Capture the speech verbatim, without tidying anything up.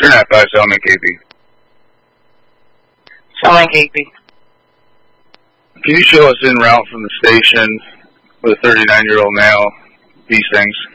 Turn that five, Salman K P. Salman K P. Can you show us en route from the station with a thirty-nine-year-old male? These things.